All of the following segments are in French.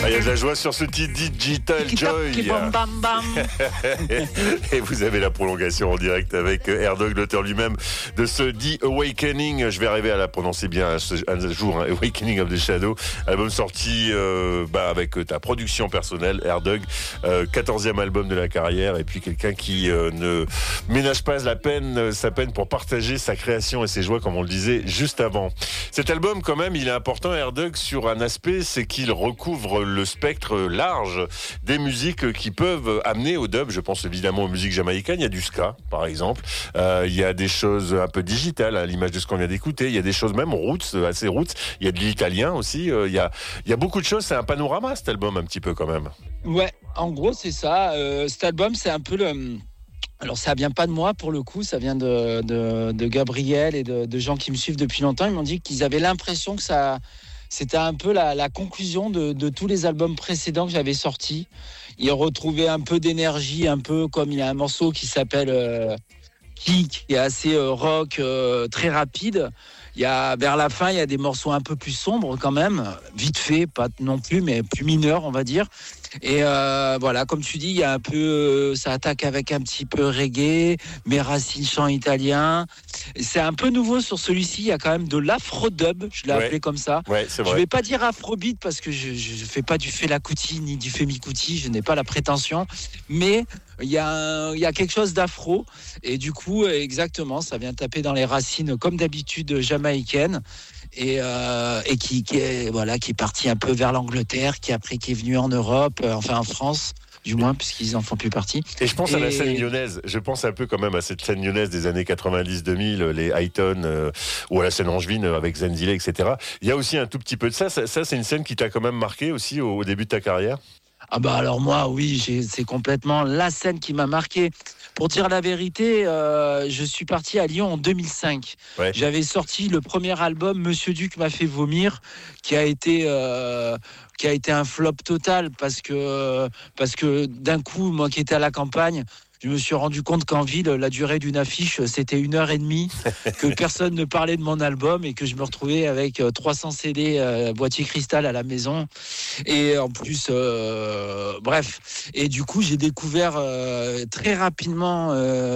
Ah, il y a de la joie sur ce titre Digital Joy. Et vous avez la prolongation en direct avec Airdog, l'auteur lui-même de ce The Awakening. Je vais arriver à la prononcer bien un jour, hein, Awakening of the Shadow. Album sorti avec ta production personnelle, Airdog. 14e album de la carrière. Et puis quelqu'un qui ne ménage pas sa peine pour partager sa création et ses joies, comme on le disait juste avant. Cet album, quand même, il est important, Airdog, sur un aspect, c'est qu'il recouvre le spectre large des musiques qui peuvent amener au dub. Je pense évidemment aux musiques jamaïcaines. Il y a du ska, par exemple. Il y a des choses un peu digitales, à l'image de ce qu'on vient d'écouter. Il y a des choses même roots, assez roots. Il y a de l'italien aussi. Il y a beaucoup de choses. C'est un panorama, cet album, un petit peu, quand même. Ouais, en gros, c'est ça. Cet album, c'est un peu le... Alors, ça vient pas de moi, pour le coup. Ça vient de Gabriel et de gens qui me suivent depuis longtemps. Ils m'ont dit qu'ils avaient l'impression que c'était un peu la conclusion de tous les albums précédents que j'avais sortis. Ils retrouvaient un peu d'énergie, un peu comme il y a un morceau qui s'appelle qui est assez rock, très rapide. Vers la fin, il y a des morceaux un peu plus sombres quand même, vite fait, pas non plus, mais plus mineurs, on va dire. Et voilà, comme tu dis, il y a un peu, ça attaque avec un petit peu reggae, mes racines chant italien. C'est un peu nouveau sur celui-ci. Il y a quand même de l'afro-dub, je l'ai appelé comme ça. Ouais, c'est vrai. Je vais pas dire afrobeat parce que je fais pas du Fela Kuti ni du Femi Kuti, je n'ai pas la prétention, mais il y a quelque chose d'afro et du coup, exactement, ça vient taper dans les racines comme d'habitude jamaïcaines. Et qui est parti un peu vers l'Angleterre, qui est venu en Europe, en France, du moins, puisqu'ils en font plus partie. Et je pense à la scène lyonnaise. Je pense un peu quand même à cette scène lyonnaise des années 90-2000, les Highton, ou à la scène angevine avec Zenzile, etc. Il y a aussi un tout petit peu de ça. Ça, c'est une scène qui t'a quand même marqué aussi au début de ta carrière? Ah bah alors moi, oui, c'est complètement la scène qui m'a marqué. Pour dire la vérité, je suis parti à Lyon en 2005. Ouais. J'avais sorti le premier album, Monsieur Duc m'a fait vomir, qui a été un flop total parce que d'un coup, moi qui étais à la campagne, je me suis rendu compte qu'en ville, la durée d'une affiche, c'était 1h30, que personne ne parlait de mon album et que je me retrouvais avec 300 CD boîtier cristal à la maison. Et en plus, bref. Et du coup, j'ai découvert très rapidement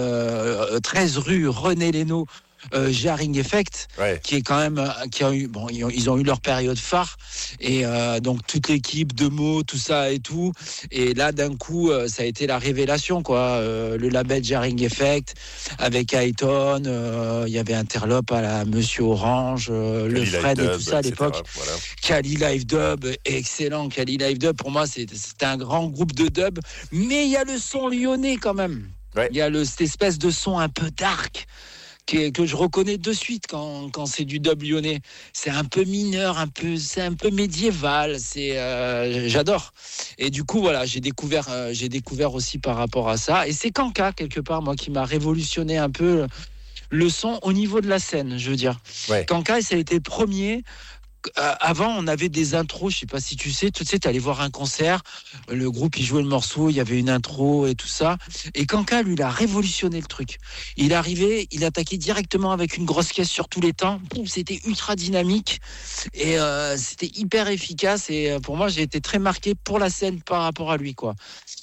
13 rue René Lénaud, Jarring Effect, qui est quand même, ils ont eu leur période phare et donc toute l'équipe de mots, tout ça et tout. Et là, d'un coup, ça a été la révélation, quoi. Le label Jarring Effect avec Ayton, il y avait Interlope à la Monsieur Orange, le Fred et tout ça à l'époque. Voilà. Kali Live Dub, excellent. Kali Live Dub, pour moi, c'était un grand groupe de dub. Mais il y a le son lyonnais quand même. Il y a cette espèce de son un peu dark que je reconnais de suite quand c'est du dub lyonnais. C'est un peu mineur, c'est un peu médiéval. J'adore. Et du coup, voilà, j'ai découvert aussi par rapport à ça. Et c'est Kanka, quelque part, moi, qui m'a révolutionné un peu le son au niveau de la scène, je veux dire. Ouais. Kanka, ça a été le premier. Avant, on avait des intros, je sais pas si tu sais, t'allais voir un concert, le groupe, il jouait le morceau, il y avait une intro et tout ça. Et Kanka, lui, il a révolutionné le truc. Il arrivait, il attaquait directement avec une grosse caisse sur tous les temps. C'était ultra dynamique et c'était hyper efficace. Et pour moi, j'ai été très marqué pour la scène par rapport à lui, quoi.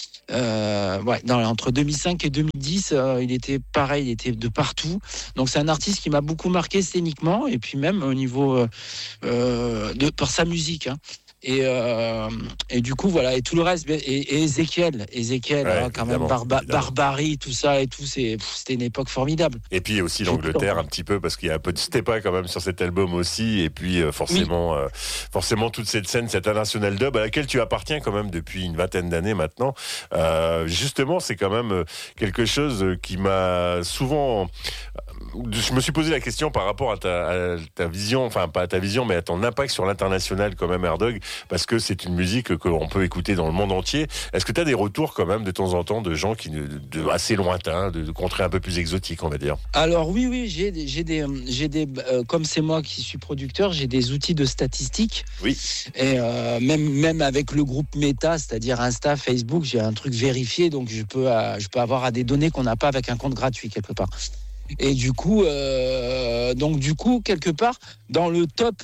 Entre 2005 et 2010, il était pareil, il était de partout. Donc c'est un artiste qui m'a beaucoup marqué scéniquement et puis même au niveau par sa musique. Hein. Et du coup voilà, et tout le reste, et Ezekiel quand même, Barbarie, tout ça et tout, c'était une époque formidable. Et puis aussi l'Angleterre un petit peu, parce qu'il y a un peu de Stepa quand même sur cet album aussi, et puis forcément toute cette scène, cette international dub à laquelle tu appartiens quand même depuis une vingtaine d'années maintenant. Justement, c'est quand même quelque chose qui m'a souvent... Je me suis posé la question par rapport à ta vision, enfin pas à ta vision, mais à ton impact sur l'international quand même, Airdog, parce que c'est une musique que l'on peut écouter dans le monde entier. Est-ce que tu as des retours quand même de temps en temps de gens de assez lointains, de contrées un peu plus exotiques, on va dire? Alors oui, j'ai des comme c'est moi qui suis producteur, j'ai des outils de statistiques. Oui. Et même avec le groupe Meta, c'est-à-dire Insta, Facebook, j'ai un truc vérifié, donc je peux avoir à des données qu'on n'a pas avec un compte gratuit quelque part. Et du coup, quelque part, dans le top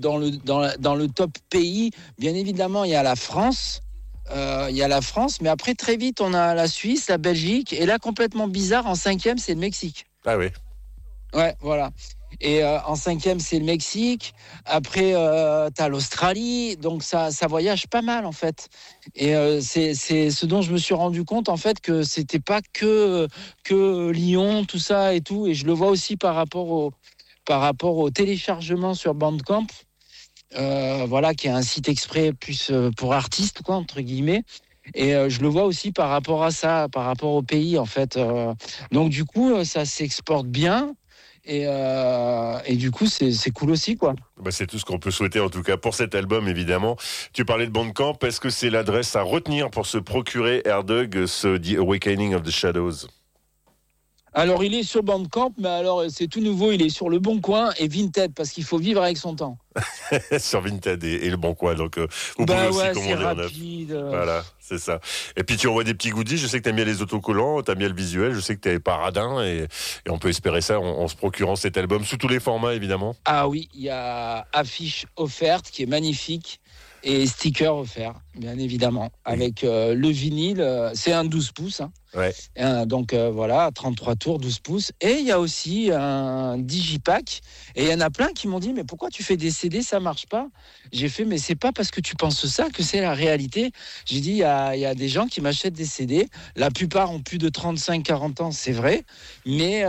pays, bien évidemment, il y a la France. Mais après, très vite, on a la Suisse, la Belgique, et là, complètement bizarre, en 5e, c'est le Mexique. Ah oui. Ouais, voilà. Et en 5e, c'est le Mexique. Après, t'as l'Australie. Donc, ça voyage pas mal, en fait. Et c'est ce dont je me suis rendu compte, en fait, que c'était pas que Lyon, tout ça et tout. Et je le vois aussi par rapport au téléchargement sur Bandcamp. Voilà, qui est un site exprès plus pour artistes, quoi, entre guillemets. Et je le vois aussi par rapport à ça, par rapport au pays, en fait. Donc, du coup, ça s'exporte bien. Et du coup, c'est cool aussi, quoi. Bah, c'est tout ce qu'on peut souhaiter, en tout cas, pour cet album, évidemment. Tu parlais de Bandcamp. Est-ce que c'est l'adresse à retenir pour se procurer, Airdoug, ce The Awakening of the Shadows? Alors, il est sur Bandcamp, mais alors, c'est tout nouveau. Il est sur Le Bon Coin et Vinted, parce qu'il faut vivre avec son temps. Sur Vinted et Le Bon Coin. Donc, vous pouvez aussi commander en neuf. Voilà, c'est ça. Et puis, tu envoies des petits goodies. Je sais que tu aimes bien les autocollants, tu aimes bien le visuel. Je sais que tu es paradin et on peut espérer ça en se procurant cet album sous tous les formats, évidemment. Ah oui, il y a affiche offerte qui est magnifique. Et sticker offert, bien évidemment, avec le vinyle. C'est un 12 pouces. Hein. Ouais. Donc voilà, 33 tours, 12 pouces. Et il y a aussi un digipack. Et il y en a plein qui m'ont dit, mais pourquoi tu fais des CD, ça marche pas? J'ai fait, mais c'est pas parce que tu penses ça que c'est la réalité. J'ai dit, il y a des gens qui m'achètent des CD. La plupart ont plus de 35-40 ans, c'est vrai. Mais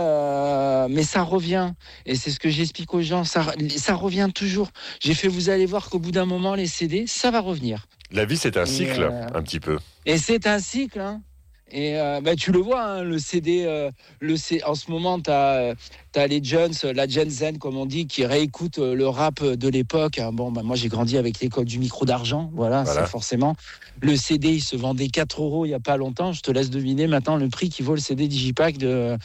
ça revient. Et c'est ce que j'explique aux gens. Ça revient toujours. J'ai fait, vous allez voir qu'au bout d'un moment, les CD, ça va revenir. La vie, c'est un cycle, un petit peu. Et c'est un cycle, hein. Et tu le vois, hein, le CD, en ce moment, tu as les jeunes, la Gen Z, comme on dit, qui réécoutent le rap de l'époque. Bon, moi, j'ai grandi avec l'école du micro d'argent. Voilà. C'est forcément. Le CD, il se vendait 4 € il n'y a pas longtemps. Je te laisse deviner maintenant le prix qui vaut le CD Digipack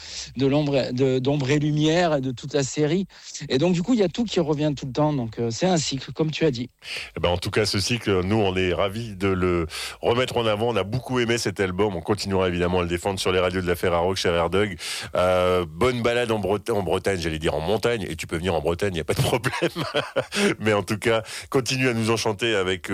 d'Ombre et Lumière et de toute la série. Et donc, du coup, il y a tout qui revient tout le temps. Donc, c'est un cycle, comme tu as dit. Eh ben, en tout cas, ce cycle, nous, on est ravis de le remettre en avant. On a beaucoup aimé cet album. On continuera évidemment à le défendre sur les radios de la Ferrarock, cher Airdoug. Bonne balade en Bretagne, j'allais dire en montagne. Et tu peux venir en Bretagne, il n'y a pas de problème. Mais en tout cas, continue à nous enchanter avec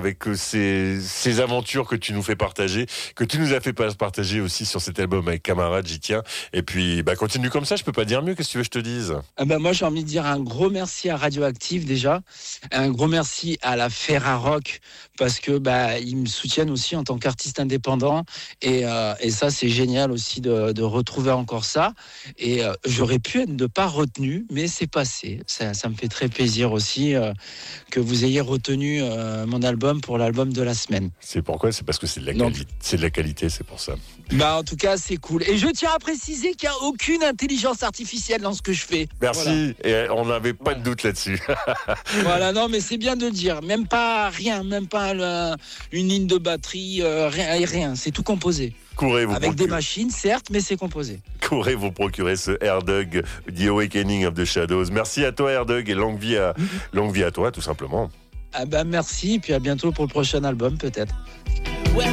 ces aventures que tu nous fais partager, que tu nous as fait partager aussi sur cet album avec Camarade, j'y tiens. Et puis, continue comme ça, je peux pas dire mieux, qu'est-ce que tu veux que je te dise? Moi, j'ai envie de dire un gros merci à Radioactive déjà, un gros merci à la Ferrarock, parce que ils me soutiennent aussi en tant qu'artiste indépendant, et ça, c'est génial aussi de retrouver encore ça. Et j'aurais pu être de pas retenu, mais c'est passé. Ça me fait très plaisir aussi que vous ayez retenu mon album pour l'album de la semaine. C'est pourquoi? C'est parce que c'est de la qualité. C'est de la qualité, c'est pour ça. En tout cas, c'est cool. Et je tiens à préciser qu'il n'y a aucune intelligence artificielle dans ce que je fais. Merci. Voilà. Et on n'avait pas de doute là-dessus. Voilà, non, mais c'est bien de le dire. Même pas rien, même pas une ligne de batterie, rien. C'est tout composé. Avec des machines, certes, mais c'est composé. Courez vous procurer ce Airdoug, The Awakening of the Shadows. Merci à toi, Airdoug, et longue vie à toi, tout simplement. Merci, et puis à bientôt pour le prochain album, peut-être.